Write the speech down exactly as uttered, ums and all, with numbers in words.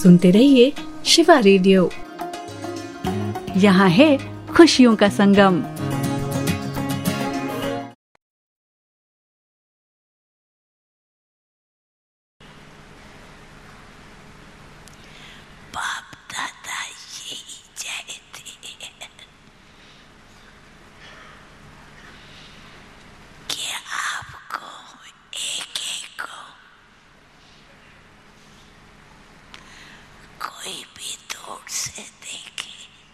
सुनते रहिए शिवा रेडियो। यहाँ है खुशियों का संगम।